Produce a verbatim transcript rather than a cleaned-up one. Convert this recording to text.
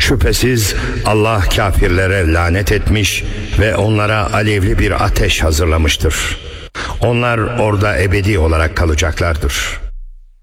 Şüphesiz Allah kafirlere lanet etmiş ve onlara alevli bir ateş hazırlamıştır. Onlar orada ebedi olarak kalacaklardır.